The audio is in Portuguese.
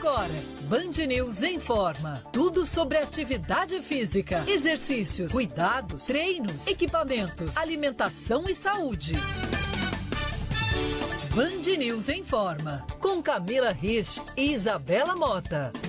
Agora, Band News informa. Tudo sobre atividade física, exercícios, cuidados, treinos, equipamentos, alimentação e saúde. Band News informa. Com Camila Rich e Isabela Mota.